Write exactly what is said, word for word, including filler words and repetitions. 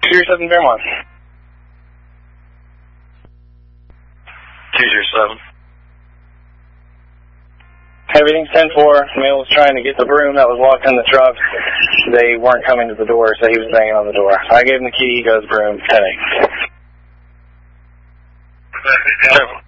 zero seven, Fairmont. two zero seven. Everything's ten four. Male was trying to get the broom that was locked in the truck. They weren't coming to the door, so he was banging on the door. I gave him the key, he goes broom, ten eight.